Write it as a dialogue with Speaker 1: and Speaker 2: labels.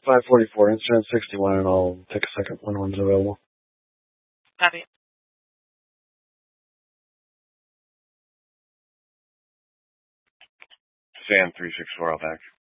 Speaker 1: 544, instrument 61, and I'll take a second when one's available.
Speaker 2: Copy.
Speaker 3: Sam 364, I'll back.